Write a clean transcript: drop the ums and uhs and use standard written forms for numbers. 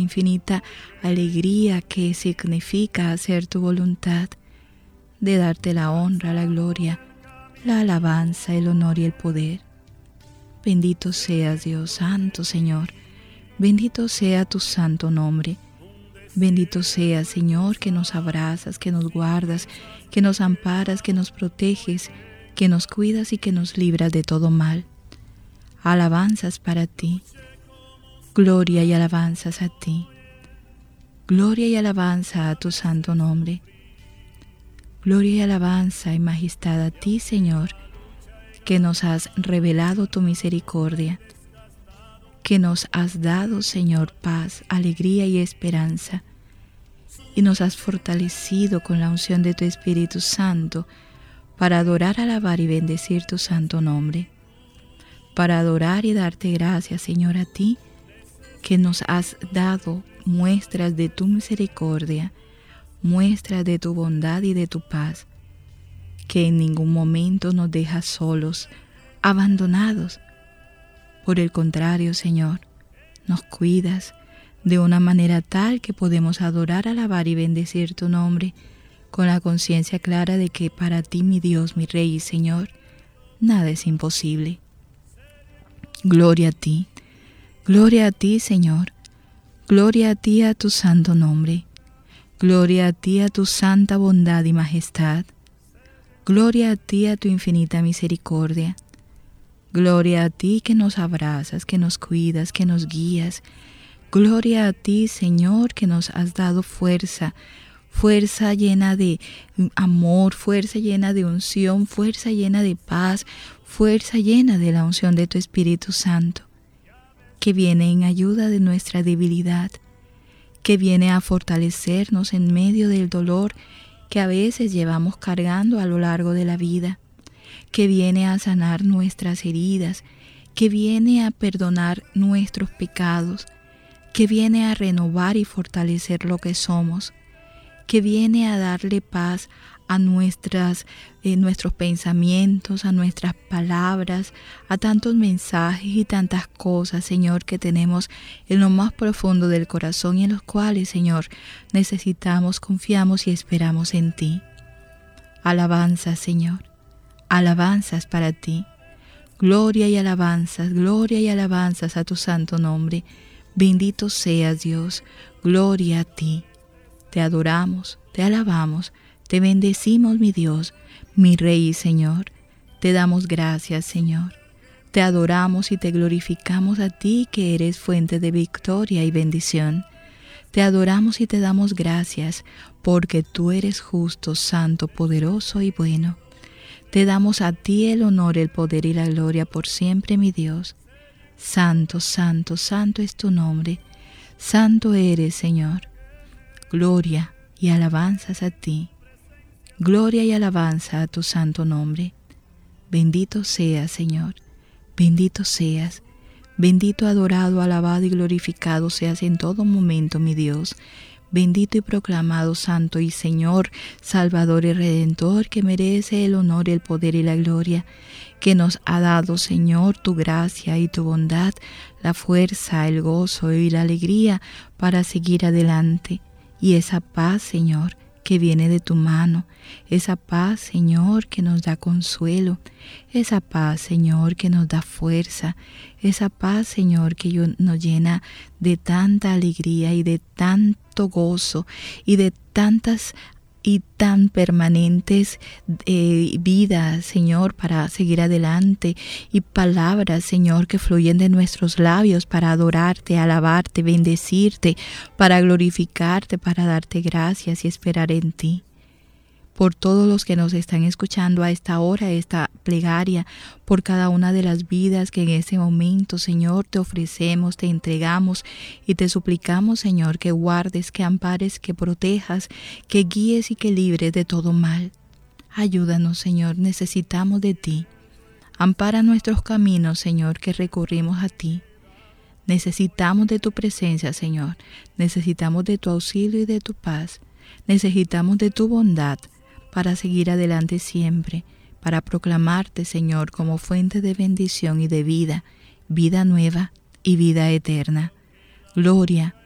infinita alegría que significa hacer tu voluntad, de darte la honra, la gloria, la alabanza, el honor y el poder. Bendito seas, Dios Santo, Señor. Bendito sea tu santo nombre. Bendito seas, Señor, que nos abrazas, que nos guardas, que nos amparas, que nos proteges, que nos cuidas y que nos libras de todo mal. Alabanzas para ti. Gloria y alabanzas a ti. Gloria y alabanza a tu santo nombre. Gloria y alabanza y majestad a ti, Señor, que nos has revelado tu misericordia, que nos has dado, Señor, paz, alegría y esperanza, y nos has fortalecido con la unción de tu Espíritu Santo para adorar, alabar y bendecir tu santo nombre, para adorar y darte gracias, Señor, a ti, que nos has dado muestras de tu misericordia, muestras de tu bondad y de tu paz, que en ningún momento nos dejas solos, abandonados. Por el contrario, Señor, nos cuidas de una manera tal que podemos adorar, alabar y bendecir tu nombre, con la conciencia clara de que para ti, mi Dios, mi Rey y Señor, nada es imposible. Gloria a ti, Señor, gloria a ti, a tu santo nombre, gloria a ti, a tu santa bondad y majestad, gloria a ti, a tu infinita misericordia, gloria a ti que nos abrazas, que nos cuidas, que nos guías, gloria a ti, Señor, que nos has dado fuerza, fuerza llena de amor, fuerza llena de unción, fuerza llena de paz, fuerza llena de la unción de tu Espíritu Santo, que viene en ayuda de nuestra debilidad, que viene a fortalecernos en medio del dolor que a veces llevamos cargando a lo largo de la vida, que viene a sanar nuestras heridas, que viene a perdonar nuestros pecados, que viene a renovar y fortalecer lo que somos, que viene a darle paz a nuestros pensamientos, a nuestras palabras, a tantos mensajes y tantas cosas, Señor, que tenemos en lo más profundo del corazón y en los cuales, Señor, necesitamos, confiamos y esperamos en ti. Alabanzas, Señor, alabanzas para ti. Gloria y alabanzas a tu santo nombre. Bendito seas, Dios, gloria a ti. Te adoramos, te alabamos, te bendecimos, mi Dios, mi Rey y Señor. Te damos gracias, Señor. Te adoramos y te glorificamos a ti, que eres fuente de victoria y bendición. Te adoramos y te damos gracias, porque tú eres justo, santo, poderoso y bueno. Te damos a ti el honor, el poder y la gloria por siempre, mi Dios. Santo, santo, santo es tu nombre. Santo eres, Señor. Gloria y alabanzas a ti. Gloria y alabanza a tu santo nombre. Bendito seas, Señor. Bendito seas. Bendito, adorado, alabado y glorificado seas en todo momento, mi Dios. Bendito y proclamado Santo y Señor, Salvador y Redentor, que merece el honor, el poder y la gloria, que nos ha dado, Señor, tu gracia y tu bondad, la fuerza, el gozo y la alegría para seguir adelante. Y esa paz, Señor, que viene de tu mano, esa paz, Señor, que nos da consuelo, esa paz, Señor, que nos da fuerza, esa paz, Señor, que nos llena de tanta alegría y de tanto gozo y de tantas y tan permanentes vidas, Señor, para seguir adelante, y palabras, Señor, que fluyen de nuestros labios para adorarte, alabarte, bendecirte, para glorificarte, para darte gracias y esperar en ti. Por todos los que nos están escuchando a esta hora, esta plegaria, por cada una de las vidas que en ese momento, Señor, te ofrecemos, te entregamos y te suplicamos, Señor, que guardes, que ampares, que protejas, que guíes y que libres de todo mal. Ayúdanos, Señor, necesitamos de ti. Ampara nuestros caminos, Señor, que recurrimos a ti. Necesitamos de tu presencia, Señor. Necesitamos de tu auxilio y de tu paz. Necesitamos de tu bondad para seguir adelante siempre, para proclamarte, Señor, como fuente de bendición y de vida, vida nueva y vida eterna. Gloria